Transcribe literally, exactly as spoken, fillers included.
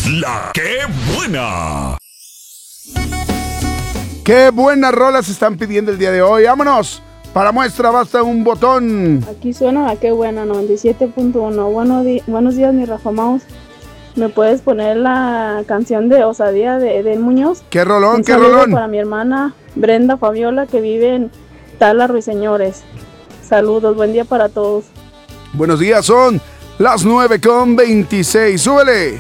La que buena. Qué buenas rolas están pidiendo el día de hoy. Vámonos. Para muestra basta un botón. Aquí suena la que buena, noventa y siete punto uno. Bueno, di- buenos días, mi Rafa Maus. ¿Me puedes poner la canción de Osadía de Edén Muñoz? Qué rolón, Un qué saludo rolón. para mi hermana Brenda Fabiola, que vive en Tala Ruiseñores. Saludos, buen día para todos. Buenos días, son las nueve con veintiséis. Súbele.